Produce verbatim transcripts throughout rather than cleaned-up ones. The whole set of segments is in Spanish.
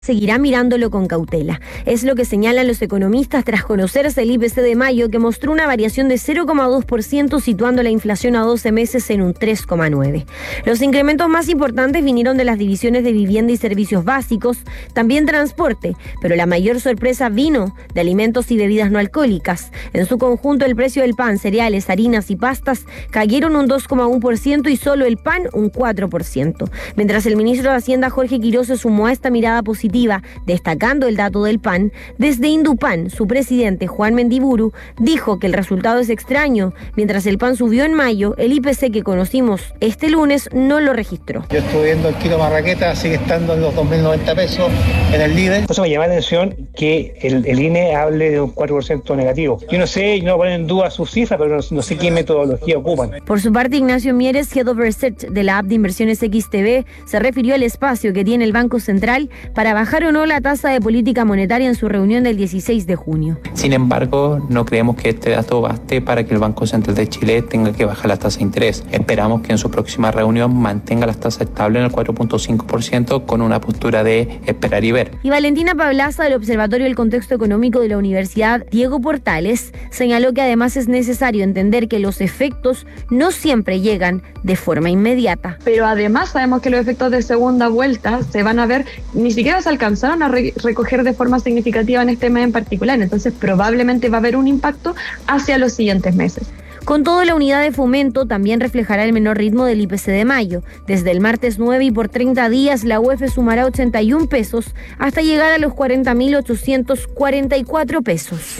seguirá mirándolo con cautela. Es lo que señalan los economistas tras conocerse el I P C de mayo, que mostró una variación de cero coma dos por ciento, situando la inflación a doce meses en un tres coma nueve por ciento. Los incrementos más importantes vinieron de las divisiones de vivienda y servicios básicos, también transporte, pero la mayor sorpresa vino de alimentos y bebidas no alcohólicas. En su conjunto, el precio del pan, cereales, harinas y pastas cayeron un dos coma uno por ciento y solo el pan un cuatro por ciento. Mientras el ministro de Hacienda, Jorge Quiroz, se sumó a esta mirada positiva, destacando el dato del pan, desde Indupan, su presidente, Juan Mendiburu, dijo que el resultado es extraño. Mientras el pan subió en mayo, el I P C que conocimos este lunes no lo registró. Yo estuve viendo el kilo marraqueta, sigue estando en los dos mil noventa pesos en el líder. Eso me llama la atención que el, el I N E hable de un cuatro por ciento negativo. Yo no sé, no ponen en duda su cifra, pero no, no sé qué metodología ocupan. Por su parte, Ignacio Mieres, Head of Research de la app de inversiones X T V, se refirió al espacio que tiene el Banco Central para bajar o no la tasa de política monetaria en su reunión del dieciséis de junio. Sin embargo, no creemos que este dato baste para que el Banco Central de Chile tenga que bajar la tasa de interés. Esperamos que en su próxima reunión mantenga las tasas estables en el cuatro punto cinco por ciento con una postura de esperar y ver. Y Valentina Pablaza, del Observatorio del Contexto Económico de la Universidad Diego Portales, señaló que además es necesario entender que los efectos no siempre llegan de forma inmediata. Pero además sabemos que los efectos de segunda vuelta se van a ver, ni siquiera se alcanzaron a re- recoger de forma significativa en este mes en particular, entonces probablemente va a haber un impacto hacia los siguientes meses. Con todo, la unidad de fomento también reflejará el menor ritmo del I P C de mayo. Desde el martes nueve y por treinta días, la U E F sumará ochenta y un pesos hasta llegar a los cuarenta mil ochocientos cuarenta y cuatro pesos.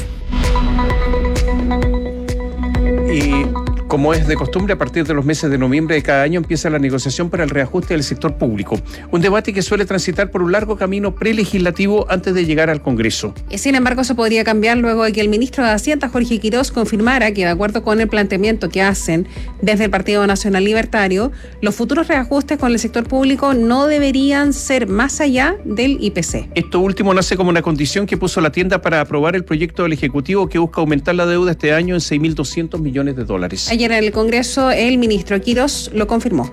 Y como es de costumbre, a partir de los meses de noviembre de cada año empieza la negociación para el reajuste del sector público. Un debate que suele transitar por un largo camino prelegislativo antes de llegar al Congreso. Sin embargo, eso podría cambiar luego de que el ministro de Hacienda, Jorge Quiroz, confirmara que, de acuerdo con el planteamiento que hacen desde el Partido Nacional Libertario, los futuros reajustes con el sector público no deberían ser más allá del I P C. Esto último nace como una condición que puso la tienda para aprobar el proyecto del Ejecutivo que busca aumentar la deuda este año en seis mil doscientos millones de dólares. Ayer en el Congreso, el ministro Quiroz lo confirmó.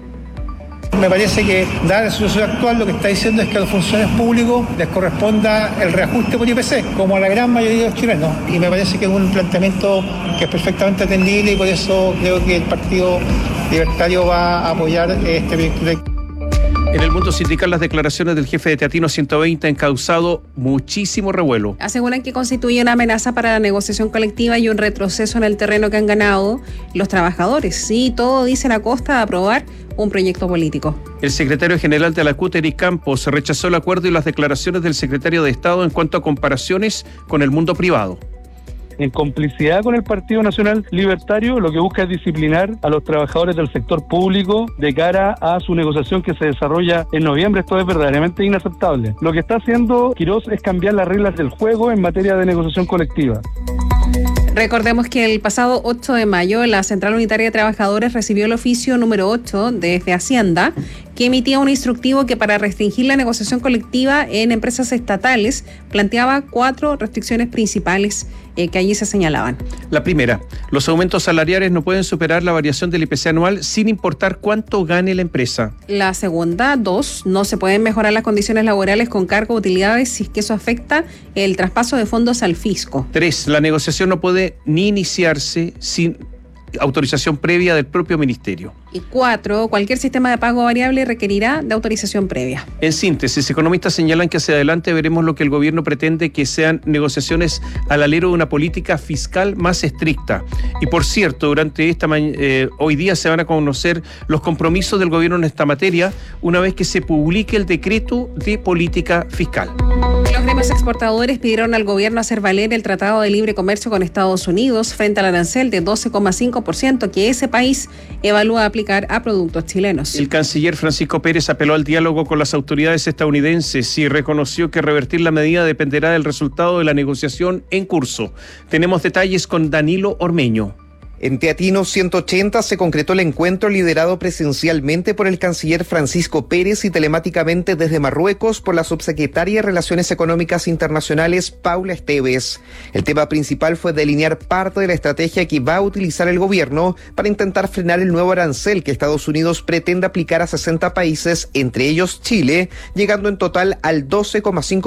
Me parece que, dada la situación actual, lo que está diciendo es que a los funcionarios públicos les corresponda el reajuste por I P C, como a la gran mayoría de los chilenos. Y me parece que es un planteamiento que es perfectamente atendible y por eso creo que el Partido Libertario va a apoyar este proyecto. En el mundo sindical, las declaraciones del jefe de Teatino ciento veinte han causado muchísimo revuelo. Aseguran que constituye una amenaza para la negociación colectiva y un retroceso en el terreno que han ganado los trabajadores. Sí, todo dicen a costa de aprobar un proyecto político. El secretario general de la C U T, Eric Campos, rechazó el acuerdo y las declaraciones del secretario de Estado en cuanto a comparaciones con el mundo privado. En complicidad con el Partido Nacional Libertario, lo que busca es disciplinar a los trabajadores del sector público de cara a su negociación que se desarrolla en noviembre. Esto es verdaderamente inaceptable. Lo que está haciendo Quiroz es cambiar las reglas del juego en materia de negociación colectiva. Recordemos que el pasado ocho de mayo la Central Unitaria de Trabajadores recibió el oficio número ocho desde Hacienda, que emitía un instructivo que, para restringir la negociación colectiva en empresas estatales, planteaba cuatro restricciones principales eh, que allí se señalaban. La primera, los aumentos salariales no pueden superar la variación del I P C anual sin importar cuánto gane la empresa. La segunda, dos, no se pueden mejorar las condiciones laborales con cargo de utilidades si es que eso afecta el traspaso de fondos al fisco. Tres, la negociación no puede ni iniciarse sin autorización previa del propio ministerio. Y cuatro, cualquier sistema de pago variable requerirá de autorización previa. En síntesis, economistas señalan que hacia adelante veremos lo que el gobierno pretende que sean negociaciones al alero de una política fiscal más estricta. Y por cierto, durante esta ma- eh, hoy día se van a conocer los compromisos del gobierno en esta materia una vez que se publique el decreto de política fiscal. Los gremios exportadores pidieron al gobierno hacer valer el Tratado de Libre Comercio con Estados Unidos frente al arancel de doce coma cinco por ciento que ese país evalúa aplicar a productos chilenos. El canciller Francisco Pérez apeló al diálogo con las autoridades estadounidenses y reconoció que revertir la medida dependerá del resultado de la negociación en curso. Tenemos detalles con Danilo Ormeño. En Teatino ciento ochenta se concretó el encuentro liderado presencialmente por el canciller Francisco Pérez y telemáticamente desde Marruecos por la subsecretaria de Relaciones Económicas Internacionales Paula Esteves. El tema principal fue delinear parte de la estrategia que va a utilizar el gobierno para intentar frenar el nuevo arancel que Estados Unidos pretende aplicar a sesenta países, entre ellos Chile, llegando en total al doce coma cinco